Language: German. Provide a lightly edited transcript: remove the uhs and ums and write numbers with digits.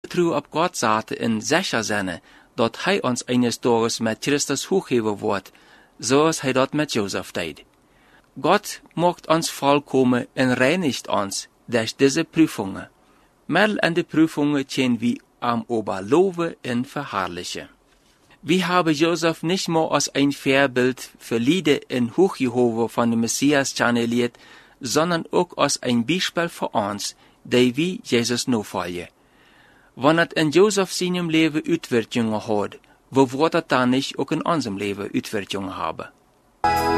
trouw op God zaten en sicher zijn dat hij ons eines Tages met Christus hoogheven wordt, zoals hij dat met Joseph deed. Gott macht uns vollkommen en reinigt uns durch diese Prüfungen. Meld an die Prüfungen können wir am Oberloben und verherrlichen. Wir haben Joseph nicht nur als ein Vorbild für Lieder in Hochgehoben von dem Messias channeliert, sondern auch als ein Beispiel für uns, die wir Jesus nachfolgen. Wenn es in Joseph seinem Leben Auswirkungen hat, wo wird es dann nicht auch in unserem Leben Auswirkungen haben?